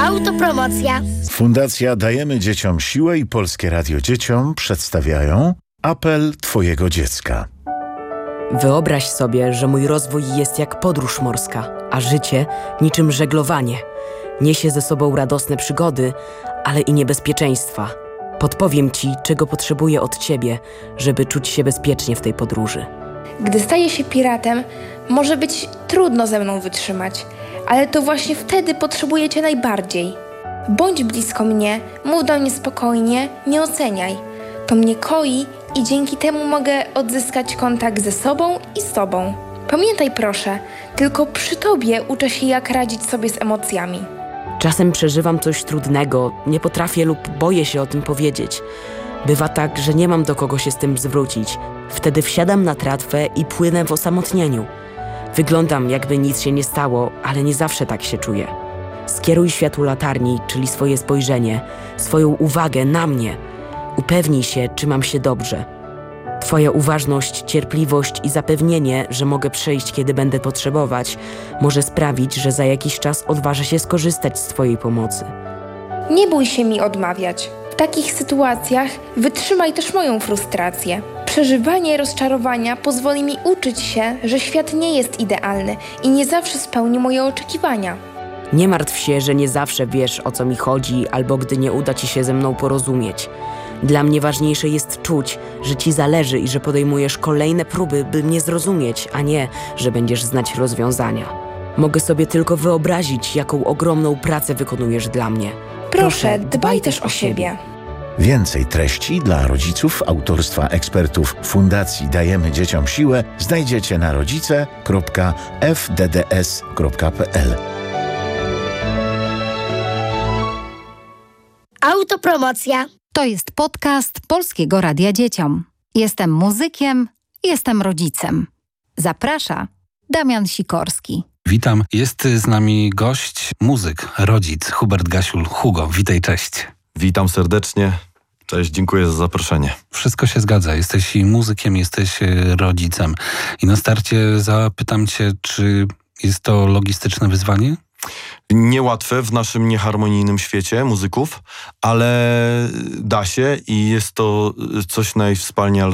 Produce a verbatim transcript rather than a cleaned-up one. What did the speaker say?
Autopromocja. Fundacja Dajemy Dzieciom Siłę i Polskie Radio Dzieciom przedstawiają apel Twojego dziecka. Wyobraź sobie, że mój rozwój jest jak podróż morska, a życie niczym żeglowanie. Niesie ze sobą radosne przygody, ale i niebezpieczeństwa. Podpowiem Ci, czego potrzebuję od Ciebie, żeby czuć się bezpiecznie w tej podróży. Gdy staję się piratem, może być trudno ze mną wytrzymać, ale to właśnie wtedy potrzebuję Cię najbardziej. Bądź blisko mnie, mów do mnie spokojnie, nie oceniaj. To mnie koi i dzięki temu mogę odzyskać kontakt ze sobą i z Tobą. Pamiętaj proszę, tylko przy Tobie uczę się, jak radzić sobie z emocjami. Czasem przeżywam coś trudnego, nie potrafię lub boję się o tym powiedzieć. Bywa tak, że nie mam do kogo się z tym zwrócić. Wtedy wsiadam na tratwę i płynę w osamotnieniu. Wyglądam, jakby nic się nie stało, ale nie zawsze tak się czuję. Skieruj światło latarni, czyli swoje spojrzenie, swoją uwagę na mnie. Upewnij się, czy mam się dobrze. Twoja uważność, cierpliwość i zapewnienie, że mogę przyjść, kiedy będę potrzebować, może sprawić, że za jakiś czas odważę się skorzystać z Twojej pomocy. Nie bój się mi odmawiać. W takich sytuacjach wytrzymaj też moją frustrację. Przeżywanie rozczarowania pozwoli mi uczyć się, że świat nie jest idealny i nie zawsze spełni moje oczekiwania. Nie martw się, że nie zawsze wiesz, o co mi chodzi, albo gdy nie uda Ci się ze mną porozumieć. Dla mnie ważniejsze jest czuć, że Ci zależy i że podejmujesz kolejne próby, by mnie zrozumieć, a nie, że będziesz znać rozwiązania. Mogę sobie tylko wyobrazić, jaką ogromną pracę wykonujesz dla mnie. Proszę, dbaj też o siebie. Więcej treści dla rodziców autorstwa ekspertów Fundacji Dajemy Dzieciom Siłę znajdziecie na rodzice kropka f d d s kropka p l. Autopromocja. To jest podcast Polskiego Radia Dzieciom. Jestem muzykiem, jestem rodzicem. Zaprasza Damian Sikorski. Witam. Jest z nami gość, muzyk, rodzic Hubert Gasiul. Hugo, witaj, cześć. Witam serdecznie. Cześć, dziękuję za zaproszenie. Wszystko się zgadza. Jesteś muzykiem, jesteś rodzicem. I na starcie zapytam Cię, czy jest to logistyczne wyzwanie? Niełatwe w naszym nieharmonijnym świecie muzyków, ale da się i jest to coś najwspanialszego